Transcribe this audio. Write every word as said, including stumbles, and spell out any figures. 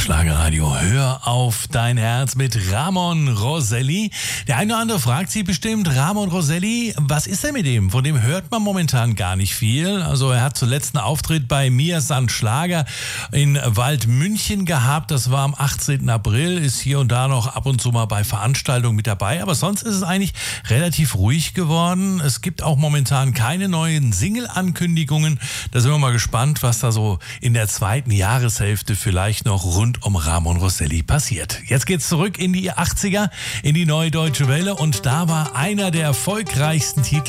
Schlagerradio, hör auf dein Herz mit Ramon Roselli. Der eine oder andere fragt sich bestimmt, Ramon Roselli, was ist denn mit dem? Von dem hört man momentan gar nicht viel. Also er hat zuletzt einen Auftritt bei Mir San Schlager in Waldmünchen gehabt. Das war am achtzehnten April, ist hier und da noch ab und zu mal bei Veranstaltungen mit dabei. Aber sonst ist es eigentlich relativ ruhig geworden. Es gibt auch momentan keine neuen Single-Ankündigungen. Da sind wir mal gespannt, was da so in der zweiten Jahreshälfte vielleicht noch rund um Ramon Roselli passiert. Jetzt geht's zurück in die achtziger, in die Neue Deutsche Welle und da war einer der erfolgreichsten Titel